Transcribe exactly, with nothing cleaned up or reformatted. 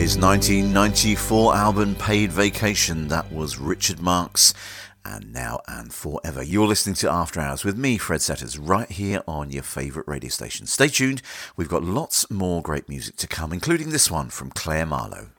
his nineteen ninety-four album Paid Vacation. That was Richard Marx, and Now and Forever. You're listening to After Hours with me, Fred Setters, right here on your favourite radio station. Stay tuned, we've got lots more great music to come, including this one from Claire Marlowe.